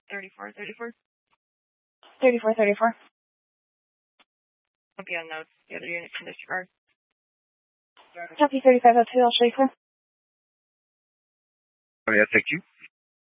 3434. 3434. I'll be on notes. The other unit can disregard. Copy 3502, I'll show you. Oh, yeah, thank you.